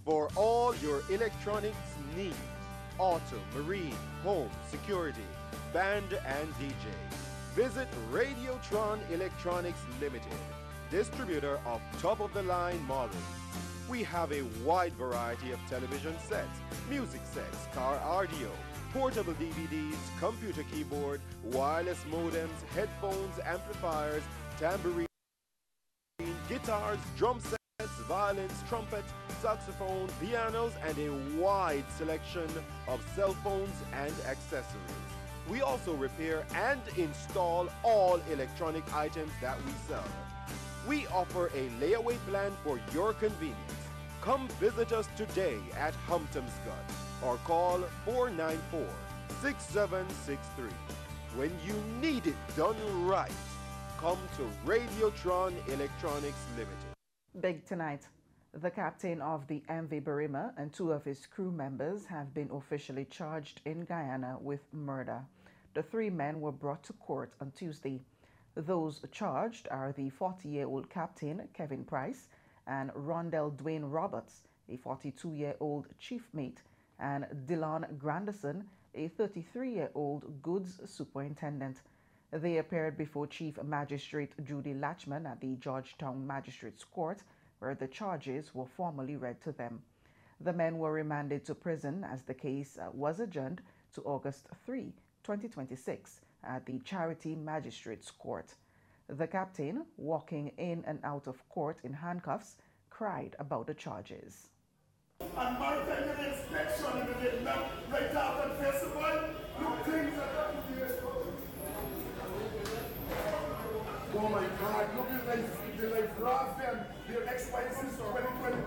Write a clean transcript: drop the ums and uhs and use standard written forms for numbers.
for all your electronics needs: auto, marine, home, security, band and DJ. Visit Radiotron Electronics Limited, distributor of top-of-the-line models. We have a wide variety of television sets, music sets, car audio, portable DVDs, computer keyboard, wireless modems, headphones, amplifiers, tambourine, guitars, drum sets, violins, trumpets, saxophone, pianos, and a wide selection of cell phones and accessories. We also repair and install all electronic items that we sell. We offer a layaway plan for your convenience. Come visit us today at Humptom's-Gut or call 494-6763. When you need it done right, come to Radiotron Electronics Limited. Big tonight. The captain of the MV Barima and two of his crew members have been officially charged in Guyana with murder. The three men were brought to court on Tuesday. Those charged are the 40-year-old captain, Kevin Price, and Rondell Dwayne Roberts, a 42-year-old chief mate, and Dylan Granderson, a 33-year-old goods superintendent. They appeared before Chief Magistrate Judy Latchman at the Georgetown Magistrates Court, where the charges were formally read to them. The men were remanded to prison as the case was adjourned to August 3, 2026 at the Charity Magistrates Court. The captain, walking in and out of court in handcuffs, cried about the charges. And maritime inspection in the Vietnam, right after the festival, look things that happened here. Oh my God, look at the life raft and their expenses 2020.